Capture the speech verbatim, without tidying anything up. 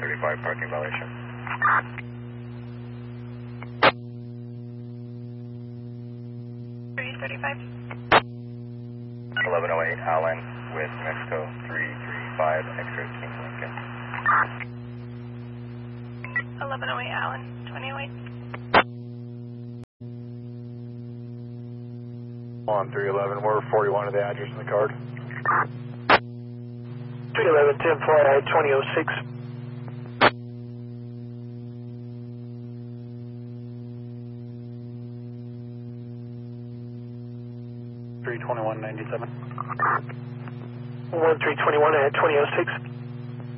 thirty-five parking violation. three thirty-five. eleven oh eight Allen with Mexico three three five X-ray King Lincoln. eleven oh eight Allen, twenty oh eight. On three eleven, we're forty-one of the address in the card. three eleven, ten four, I had twenty oh six. three twenty-one ninety-seven. one three twenty-one, I had twenty oh six.